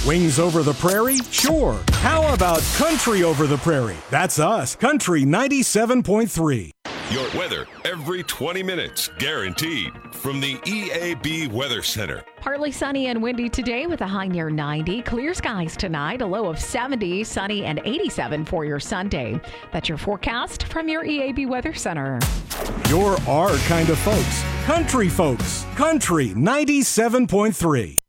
Wings over the prairie? Sure. How about country over the prairie? That's us, Country 97.3. Your weather every 20 minutes, guaranteed. From the EAB Weather Center. Partly sunny and windy today with a high near 90. Clear skies tonight, a low of 70, sunny and 87 for your Sunday. That's your forecast from your EAB Weather Center. You're our kind of folks. Country folks. Country 97.3.